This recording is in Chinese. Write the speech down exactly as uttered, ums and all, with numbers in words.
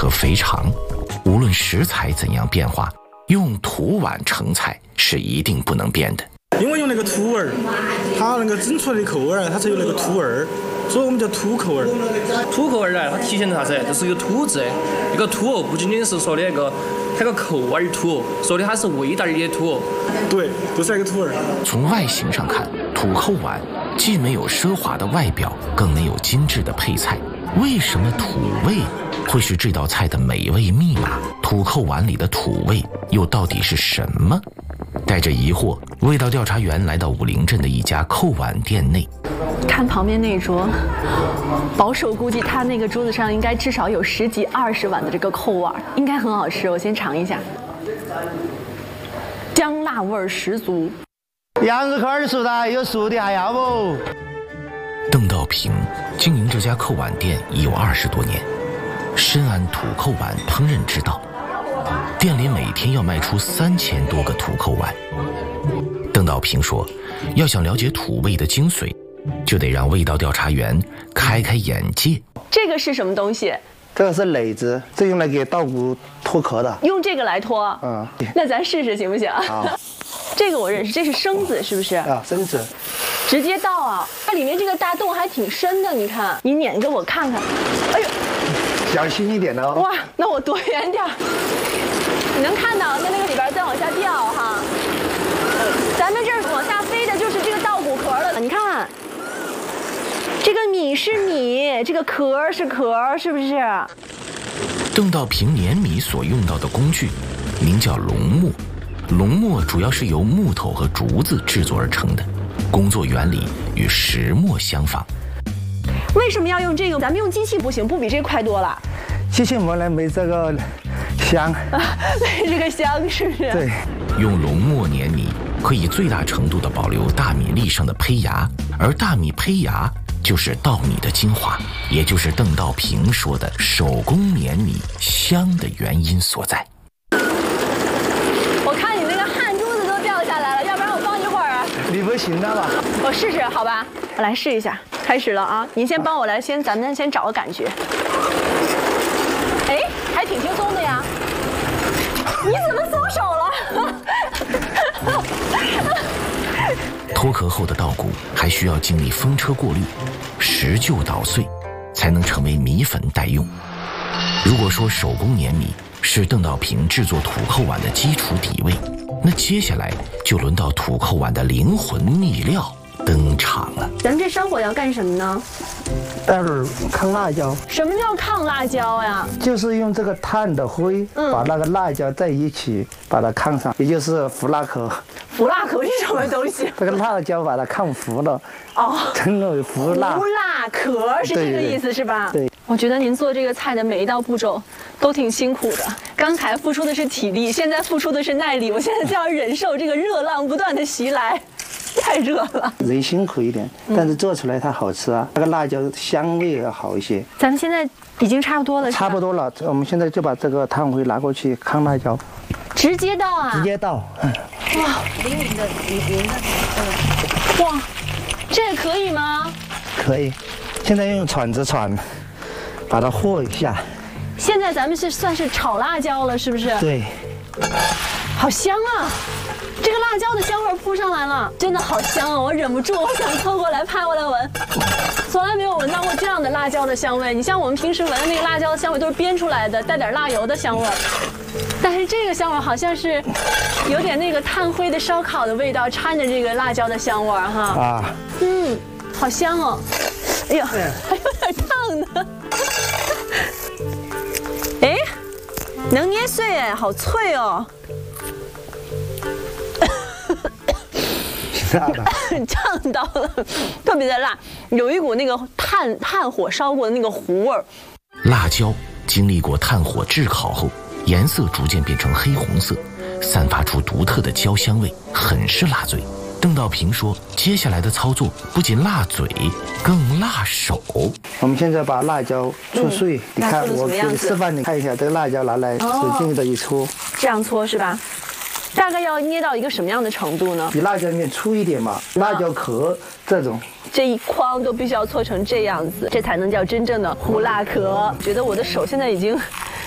和肥肠，无论食材怎样变化，用土碗盛菜是一定不能变的。 因为用那个土味儿，它那个整出来的口味儿，它才有那个土味儿，所以我们叫土口味儿。 土口味儿呢，它体现的啥子？就是一个土字，一个土哦，不仅仅是说的那个它个口味儿土哦，说的它是味道的土哦。 对，就是那个土味儿。 从外形上看，土扣碗既没有奢华的外表，更没有精致的配菜。为什么土味会是这道菜的美味密码？土扣碗里的土味又到底是什么？带着疑惑，味道调查员来到武陵镇的一家扣碗店内。 看旁边那一桌，保守估计他那个桌子上应该至少有十几二十碗的这个扣碗，应该很好吃。我先尝一下，香辣味儿十足。 羊肉块的熟的，有熟的还要不？ 邓道平经营这家扣碗店已有二十多年，深谙土扣碗烹饪之道。店里每天要卖出三千多个土扣碗。邓道平说，要想了解土味的精髓，就得让味道调查员开开眼界。 这个是什么东西？ 这个是垒子，这用来给稻谷脱壳的。 用这个来脱？ 嗯， 那咱试试行不行？ 好。 这个我认识，这是生子是不是？ 啊，生子。 直接倒啊！它里面这个大洞还挺深的，你看，你捻给我看看。哎呦， 小心一点的哦。 哇，那我躲远点。你能看到在那个里边再往下掉哈。咱们这儿往下飞的就是这个稻谷壳了，你看，这个米是米，这个壳是壳，是不是？ 邓道平碾米所用到的工具名叫龙磨，龙磨主要是由木头和竹子制作而成的，工作原理与石磨相仿。 为什么要用这个？咱们用机器不行，不比这快多了。 机器磨来没这个香， 没这个香是不是？ 对。 用龙磨碾米可以最大程度地保留大米粒上的胚芽，而大米胚芽就是稻米的精华，也就是邓道平说的手工碾米香的原因所在。 我看你那个汗珠子都掉下来了，要不然我放一会儿啊？ 你不行的吧？ 我试试好吧，我来试一下，开始了啊！您先帮我来，先咱们先找个感觉。哎，还挺轻松的呀。你怎么松手了？ 脱壳后的稻谷还需要经历风车过滤、石臼捣碎，才能成为米粉待用。如果说手工碾米是邓道平制作土扣碗的基础底味，那接下来就轮到土扣碗的灵魂秘料登场了。 咱们这烧火要干什么呢？ 待会儿炕辣椒。 什么叫炕辣椒呀？ 就是用这个炭的灰，嗯、把那个辣椒在一起，把它炕上，也就是浮蜡壳。 浮蜡壳是什么东西？ 这个辣椒把它炕浮了，哦，称为浮蜡。 浮蜡壳是这个意思是吧？ 对。 我觉得您做这个菜的每一道步骤都挺辛苦的，刚才付出的是体力，现在付出的是耐力，我现在就要忍受这个热浪不断的袭来。太热了， 人辛苦一点，但是做出来它好吃啊。那个辣椒香味要好一些。 咱们现在已经差不多了， 差不多了。我们现在就把这个炭灰拿过去炕辣椒， 直接倒啊！ 直接倒。 哇，淋淋的，淋淋的，嗯。哇，这个可以吗？ 可以。现在用铲子铲，把它和一下。 现在咱们是算是炒辣椒了，是不是？ 对。 好香啊！这个辣椒的香味扑上来了，真的好香啊！我忍不住，我想凑过来拍过来闻，从来没有闻到过这样的辣椒的香味。你像我们平时闻的那个辣椒的香味都是煸出来的，带点辣油的香味，但是这个香味好像是有点那个炭灰的烧烤的味道，掺着这个辣椒的香味哈。啊，嗯，好香哦！哎呀，还有点烫呢。哎，能捏碎哎，好脆哦。呛到了，特别的辣，有一股那个炭炭火烧过的那个糊味儿。 辣椒经历过炭火炙烤后，颜色逐渐变成黑红色，散发出独特的焦香味，很是辣嘴。邓道平说，接下来的操作不仅辣嘴，更辣手。 我们现在把辣椒搓碎，嗯、你看我给你示范，你看一下，这个辣椒拿来使劲的一搓，哦、 这样搓是吧？大概要捏到一个什么样的程度呢？ 比辣椒面粗一点嘛，辣椒壳这种， 这一筐都必须要搓成这样子，这才能叫真正的胡辣壳。觉得我的手现在已经